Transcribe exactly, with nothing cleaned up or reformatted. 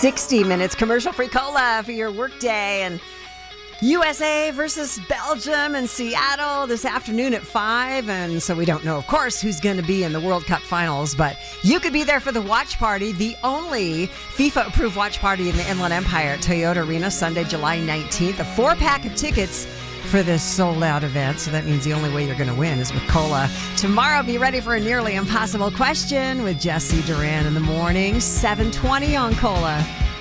sixty minutes commercial-free cola for your workday. And U S A versus Belgium and Seattle this afternoon at five. And so we don't know, of course, who's going to be in the World Cup finals. But you could be there for the watch party, the only FIFA-approved watch party in the Inland Empire at Toyota Arena, Sunday, July nineteenth. A four-pack of tickets for this sold-out event. So that means the only way you're going to win is with cola. Tomorrow, be ready for a nearly impossible question with Jesse Duran in the morning, seven twenty on Cola.